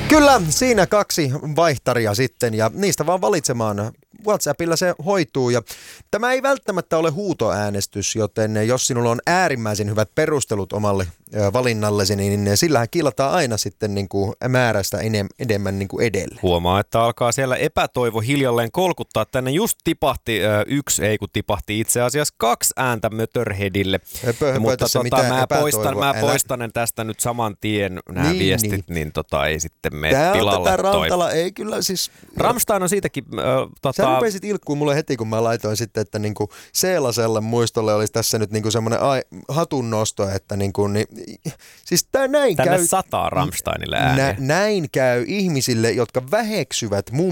Kyllä, siinä 2 vaihtaria sitten ja niistä vaan valitsemaan. WhatsAppilla se hoituu ja tämä ei välttämättä ole huutoäänestys, joten jos sinulla on äärimmäisen hyvät perustelut omalle valinnallesi, niin sillähän kiilataan aina sitten niin kuin määrästä enemmän niin kuin edelle. Huomaa, että alkaa siellä epätoivo hiljalleen kolkuttaa. Tänne just tipahti tipahti itse asiassa 2 ääntä Mötörheadille. Mutta mä poistan tästä nyt saman tien nämä viestit, niin ei sitten mene pilalle. Tätä Rantala ei kyllä siis... Rammstein on siitäkin... Sä rupesit ilkkuun mulle heti, kun mä laitoin sitten, että niinku Seelaselle muistolle olisi tässä nyt niinku semmoinen hatunnosto, että niinku, siis näin tänne käy... 100 Rammsteinille ääniä. Näin käy ihmisille, jotka väheksyvät muun